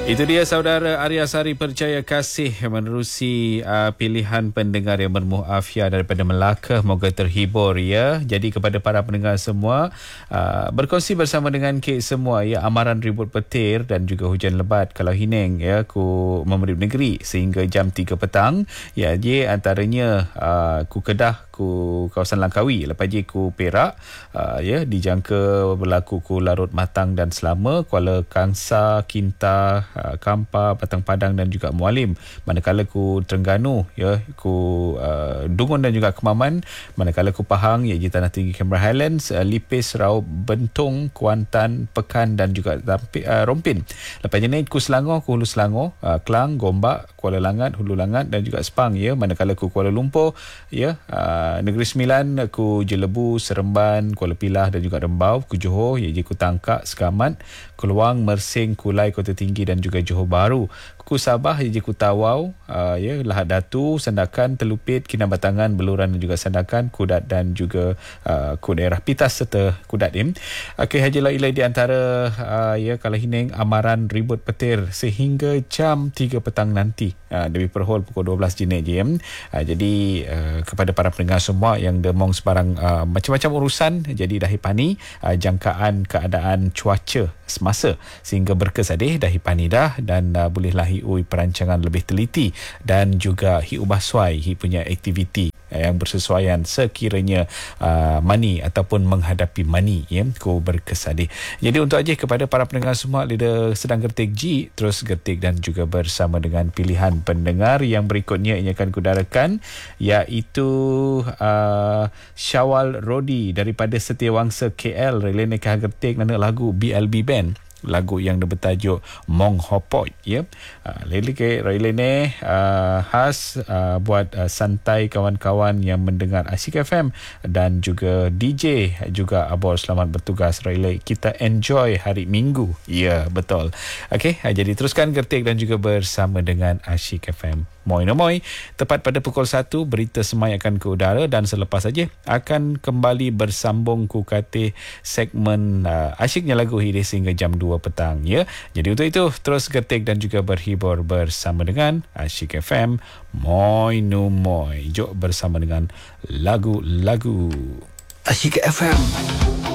Itu dia saudara Arya Sari Percaya Kasih menerusi pilihan pendengar yang bermuafiah daripada Melaka. Moga terhibur ya. Jadi kepada para pendengar semua, berkongsi bersama dengan Kek semua ya, amaran ribut petir dan juga hujan lebat kalau Hineng ya ku memerip negeri sehingga jam 3 petang ya. Dia antaranya ku Kedah, ku kawasan Langkawi, lepas je ku Perak ya, dijangka berlaku ku Larut Matang dan Selama, Kuala Kangsa, Kinta, Kampa, Batang Padang dan juga Mualim. Manakala ku Terengganu ya, ku Dungun dan juga Kemaman. Manakala ku Pahang iaitu Tanah Tinggi Canberra Highlands, Lipis, Raub, Bentong, Kuantan, Pekan dan juga Rompin. Lepas je naik ku Selangor, ku Hulu Selangor, Klang, Gombak, Kuala Langat, Hulu Langat dan juga Sepang ya. Manakala ku Kuala Lumpur ya, Negeri Sembilan, ku Jelebu, Seremban, Kuala Pilah dan juga Rembau, ku Johor iaitu ku Tangkak, Sekamat, Keluang, Mersing, Kulai, Kota Tinggi dan juga Johor Bahru. Ku Sabah iaitu ku Tawau ya, Lahad Datu, Sandakan, Telupit, Kinabatangan, Beluran dan juga Sandakan, Kudat dan juga ku daerah Pitas serta Kudatim. Okey, hajilah ilai di antara ya kalau Hineng amaran ribut petir sehingga jam 3 petang nanti. Dari perhol pukul 12 jenis jam. Jadi kepada para pendengar semua yang demong sebarang macam-macam urusan, jadi dah hipani jangkaan keadaan cuaca semasa sehingga berkesadih dah hipani dah, dan bolehlah hiui perancangan lebih teliti dan juga hiu bahsuai hi punya aktiviti yang bersesuaian sekiranya mani ataupun menghadapi mani ya, ku berkesadih. Jadi untuk aja kepada para pendengar semua, lidah sedang gertik G, terus gertik dan juga bersama dengan pilihan pendengar yang berikutnya ini akan kudarakan, iaitu Syawal Rodi daripada Setiawangsa KL. Rela nekah gertik nana lagu BLB Band, lagu yang bertajuk Mong Hopot ya. Rela ni khas buat santai kawan-kawan yang mendengar Asyik FM dan juga DJ juga abor selamat bertugas. Rela kita enjoy hari Minggu. Ya, betul. Okey, jadi teruskan gertik dan juga bersama dengan Asyik FM. Moi no moi. Tepat pada pukul 1 berita semai akan ke udara, dan selepas saja akan kembali bersambung ku kate segmen asyiknya lagu hidis hingga jam 2 petang ya. Jadi untuk itu terus getik dan juga berhibur bersama dengan Asyik FM. Moi no moi. Jom bersama dengan lagu-lagu Asyik FM.